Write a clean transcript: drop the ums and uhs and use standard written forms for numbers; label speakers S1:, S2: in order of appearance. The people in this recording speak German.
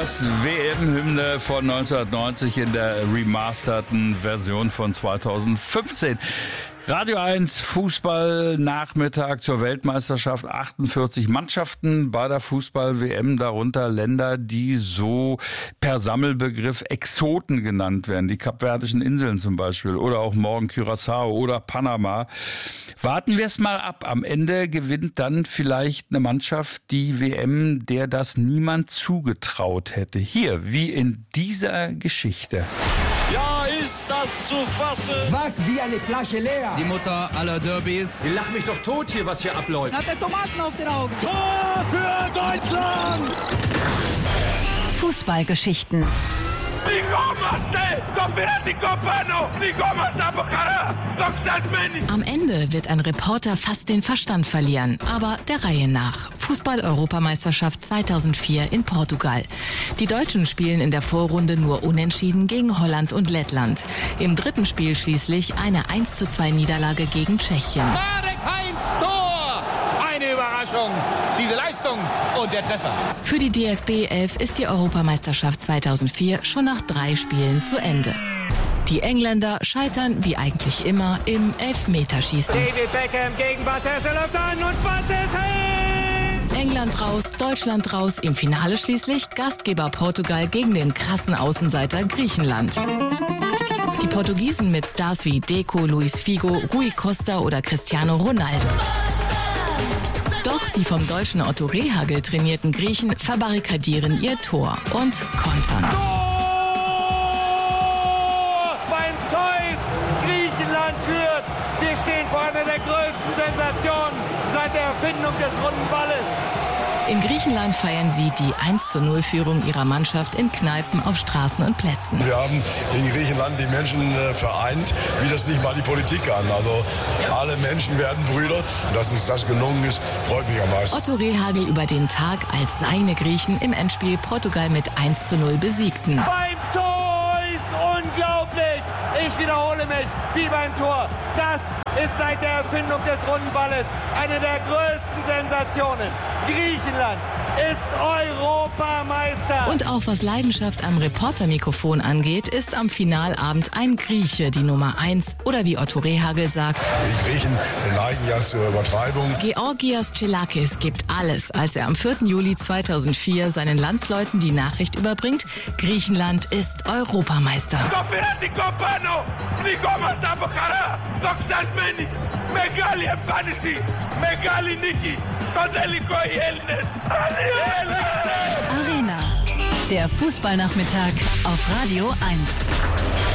S1: Mauritius, WM-Hymne von 1990 in der remasterten Version von 2015. Radio 1 Fußball-Nachmittag zur Weltmeisterschaft. 48 Mannschaften bei der Fußball-WM, darunter Länder, die so per Sammelbegriff Exoten genannt werden. Die Kapverdischen Inseln zum Beispiel oder auch morgen Curaçao oder Panama. Warten wir es mal ab. Am Ende gewinnt dann vielleicht eine Mannschaft die WM, der das niemand zugetraut hätte. Hier, wie in dieser Geschichte.
S2: Ja, ist das zu fassen?
S3: Wack wie eine Flasche leer.
S4: Die Mutter aller Derbys.
S3: Ich lach mich doch tot hier, was hier abläuft.
S5: Hat der Tomaten auf den Augen.
S2: Tor für Deutschland!
S6: Fußballgeschichten. Am Ende wird ein Reporter fast den Verstand verlieren, aber der Reihe nach. Fußball-Europameisterschaft 2004 in Portugal. Die Deutschen spielen in der Vorrunde nur unentschieden gegen Holland und Lettland. Im dritten Spiel schließlich eine 1:2 Niederlage gegen Tschechien.
S4: Marek Heinz, Tor! Eine Überraschung. Diese Leistung und der Treffer.
S6: Für die DFB 11 ist die Europameisterschaft 2004 schon nach 3 Spielen zu Ende. Die Engländer scheitern, wie eigentlich immer, im Elfmeterschießen.
S3: David Beckham gegen Barthez, er läuft an und Barthez hin!
S6: England raus, Deutschland raus, im Finale schließlich Gastgeber Portugal gegen den krassen Außenseiter Griechenland. Die Portugiesen mit Stars wie Deco, Luis Figo, Rui Costa oder Cristiano Ronaldo. Doch die vom deutschen Otto Rehhagel trainierten Griechen verbarrikadieren ihr Tor und kontern.
S3: Beim Zeus! Griechenland führt! Wir stehen vor einer der größten Sensationen seit der Erfindung des runden Balles.
S6: In Griechenland feiern sie die 1:0-Führung ihrer Mannschaft in Kneipen, auf Straßen und Plätzen.
S7: Wir haben in Griechenland die Menschen vereint, wie das nicht mal die Politik kann. Also alle Menschen werden Brüder. Dass uns das gelungen ist, freut mich am meisten.
S6: Otto Rehhagel über den Tag, als seine Griechen im Endspiel Portugal mit 1:0 besiegten.
S3: Beim Zeus! Unglaublich! Ich wiederhole mich, wie beim Tor. Das ist seit der Erfindung des runden Balles eine der größten Sensationen. Griechenland ist Europameister.
S6: Und auch was Leidenschaft am Reportermikrofon angeht, ist am Finalabend ein Grieche die Nummer 1 oder wie Otto Rehhagel sagt,
S7: Die Griechen neigen ja zur Übertreibung.
S6: Georgios Tselakis gibt alles, als er am 4. Juli 2004 seinen Landsleuten die Nachricht überbringt, Griechenland ist Europameister.
S8: Arena, der Fußballnachmittag auf Radio 1.